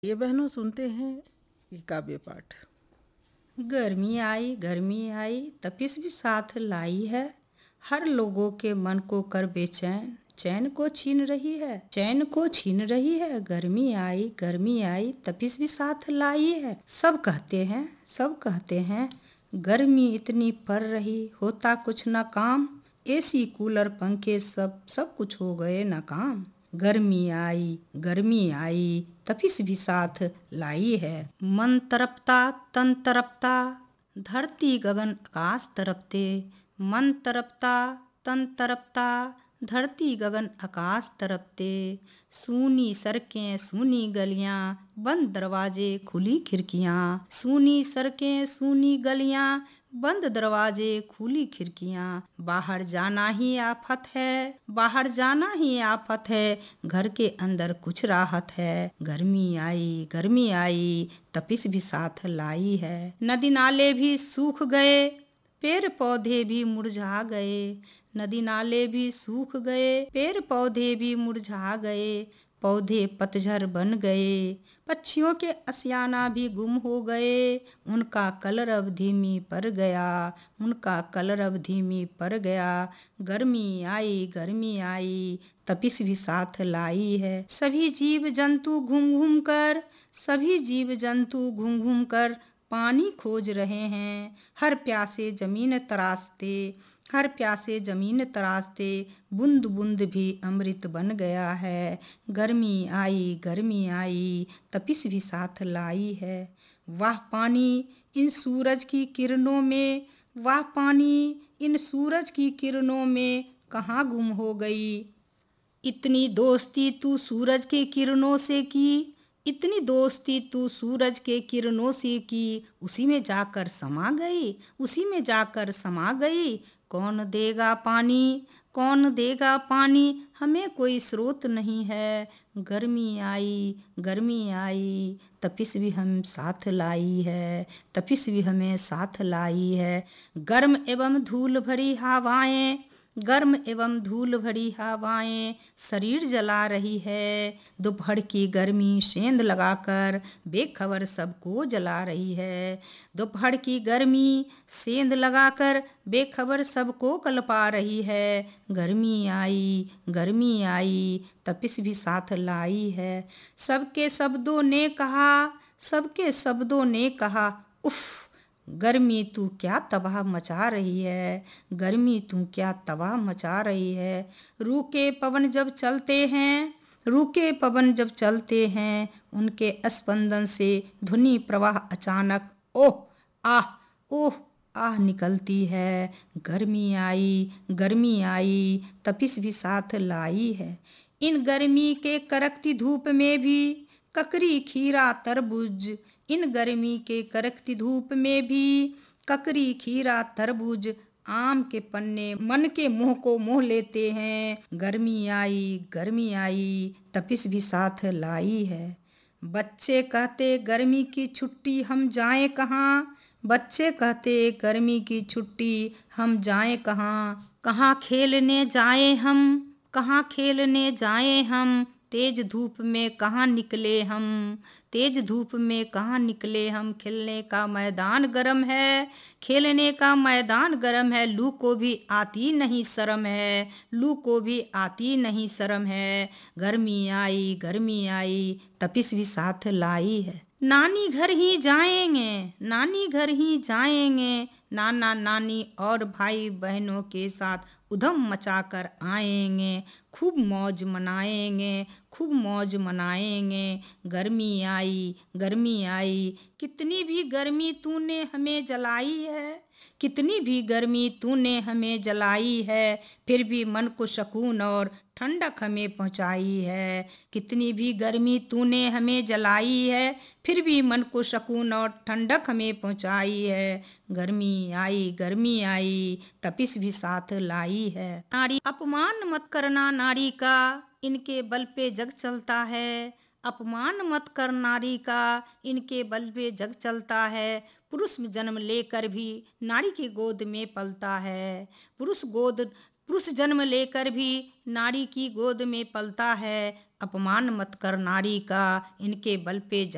ये बहनों सुनते हैं ये काव्य पाठ। गर्मी आई तपिश भी साथ लाई है। हर लोगों के मन को कर बेचैन, चैन को छीन रही है, चैन को छीन रही है। गर्मी आई तपिश भी साथ लाई है। सब कहते हैं गर्मी इतनी पड़ रही, होता कुछ ना काम। एसी कूलर पंखे सब कुछ हो गए नाकाम। गर्मी आई तपिश भी साथ लाई है। मन तरपता तन तरपता, धरती गगन आकाश तरपते। मन तरपता तन तरपता, धरती गगन आकाश तरपते। सूनी सड़कें सूनी गलियां, बंद दरवाजे खुली खिड़कियां। सूनी सड़कें सूनी गलियां, बंद दरवाजे खुली खिड़कियां। बाहर जाना ही आफत है, बाहर जाना ही आफत है। घर के अंदर कुछ राहत है। गर्मी आई तपिश भी साथ लाई है। नदी नाले भी सूख गए, पेड़ पौधे भी मुरझा गए। नदी नाले भी सूख गए, पेड़ पौधे भी मुरझा गए। पौधे पतझड़ बन गए, पक्षियों के आशियाना भी गुम हो गए। उनका कलर अब धीमी पड़ गया, उनका कलर अब धीमी पड़ गया। गर्मी आई तपिश भी साथ लाई है। सभी जीव जंतु घूम कर पानी खोज रहे हैं। हर प्यासे जमीन तराशते, बूंद बूंद भी अमृत बन गया है। गर्मी आई तपिश भी साथ लाई है। वाह पानी इन सूरज की किरणों में, वाह पानी इन सूरज की किरणों में कहाँ गुम हो गई। इतनी दोस्ती तू सूरज के किरणों से की, इतनी दोस्ती तू सूरज के किरणों से की। उसी में जाकर समा गई। कौन देगा पानी, हमें कोई स्रोत नहीं है। गर्मी आई तपिश भी हम साथ लाई है, तपिश भी हमें साथ लाई है। गर्म एवं धूल भरी हवाएं शरीर जला रही है। दोपहर की गर्मी सेंध लगाकर बेखबर सबको जला रही है। दोपहर की गर्मी सेंध लगाकर बेखबर सबको कल्पा रही है। गर्मी आई तपिश भी साथ लाई है। सबके शब्दों ने कहा उफ, गर्मी तू क्या तबाह मचा रही है, गर्मी तू क्या तबाह मचा रही है। रूखे पवन जब चलते हैं, उनके स्पंदन से ध्वनि प्रवाह अचानक ओह आह निकलती है। गर्मी आई तपिश भी साथ लाई है। इन गर्मी के कड़कती धूप में भी ककड़ी खीरा तरबूज, इन गर्मी के कड़कती धूप में भी ककड़ी खीरा तरबूज, आम के पन्ने मन के मुंह को मोह लेते हैं। गर्मी आई तपिश भी साथ लाई है। बच्चे कहते गर्मी की छुट्टी हम जाएं कहाँ, बच्चे कहते गर्मी की छुट्टी हम जाएं कहाँ। कहाँ खेलने जाएं हम, तेज धूप में कहाँ निकले हम। खेलने का मैदान गरम है, लू को भी आती नहीं शर्म है। गर्मी आई तपिश भी साथ लाई है। नानी घर ही जाएंगे, नाना नानी और भाई बहनों के साथ उधम मचाकर आएंगे। खूब मौज मनाएंगे। गर्मी आई कितनी भी गर्मी तूने हमें जलाई है, फिर भी मन को सुकून और ठंडक हमें पहुंचाई है। कितनी भी गर्मी तूने हमें जलाई है, फिर भी मन को सुकून और ठंडक हमें पहुंचाई है। गर्मी आई तपिश भी साथ लाई है। नारी अपमान मत करना नारी का, इनके बल पे जग चलता है। अपमान मत कर नारी का, इनके बल पे जग चलता है। पुरुष जन्म लेकर भी नारी की गोद में पलता है। पुरुष जन्म लेकर भी नारी की गोद में पलता है। अपमान मत कर नारी का, इनके बल पे